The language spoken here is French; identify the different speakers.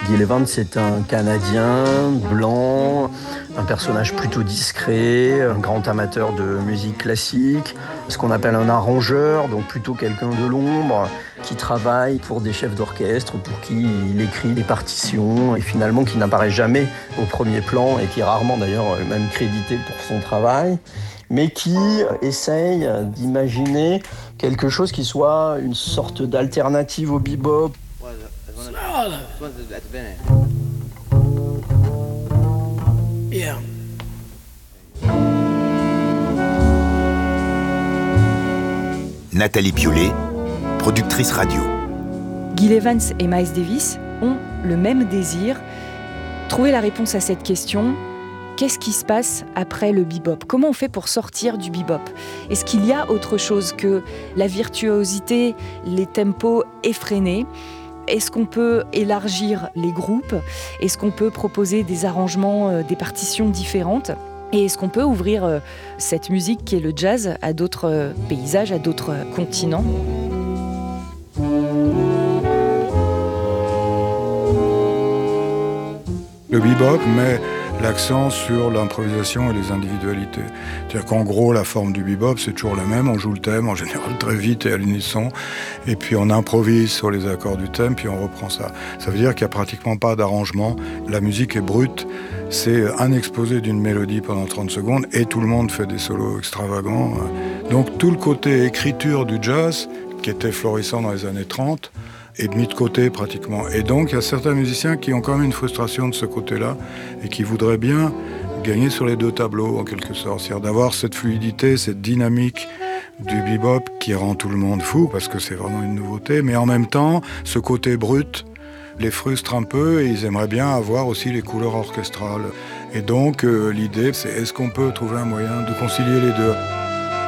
Speaker 1: Gil Evans, c'est un Canadien blanc, un personnage plutôt discret, un grand amateur de musique classique, ce qu'on appelle un arrangeur, donc plutôt quelqu'un de l'ombre, qui travaille pour des chefs d'orchestre, pour qui il écrit des partitions et finalement qui n'apparaît jamais au premier plan et qui est rarement d'ailleurs même crédité pour son travail, mais qui essaye d'imaginer quelque chose qui soit une sorte d'alternative au bebop.
Speaker 2: Yeah.
Speaker 3: Nathalie Piollet, productrice radio.
Speaker 4: Gil Evans et Miles Davis ont le même désir, trouver la réponse à cette question. Qu'est-ce qui se passe après le bebop ? Comment on fait pour sortir du bebop ? Est-ce qu'il y a autre chose que la virtuosité, les tempos effrénés ? Est-ce qu'on peut élargir les groupes ? Est-ce qu'on peut proposer des arrangements, des partitions différentes ? Et est-ce qu'on peut ouvrir cette musique qui est le jazz à d'autres paysages, à d'autres continents ?
Speaker 5: Le bebop met l'accent sur l'improvisation et les individualités. C'est-à-dire qu'en gros, la forme du bebop, c'est toujours la même. On joue le thème, en général très vite et à l'unisson. Et puis on improvise sur les accords du thème, puis on reprend ça. Ça veut dire qu'il n'y a pratiquement pas d'arrangement. La musique est brute. C'est un exposé d'une mélodie pendant 30 secondes et tout le monde fait des solos extravagants. Donc tout le côté écriture du jazz, qui était florissant dans les années 30, est mis de côté pratiquement. Et donc, il y a certains musiciens qui ont quand même une frustration de ce côté-là et qui voudraient bien gagner sur les deux tableaux, en quelque sorte. C'est-à-dire d'avoir cette fluidité, cette dynamique du bebop qui rend tout le monde fou, parce que c'est vraiment une nouveauté, mais en même temps, ce côté brut les frustre un peu et ils aimeraient bien avoir aussi les couleurs orchestrales. Et donc, l'idée, c'est est-ce qu'on peut trouver un moyen de concilier les deux ?